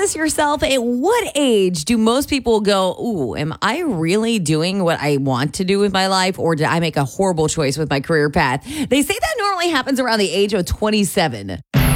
ask yourself, at what age do most people go, ooh, am I really doing what I want to do with my life, or did I make a horrible choice with my career path? They say that normally happens around the age of 27.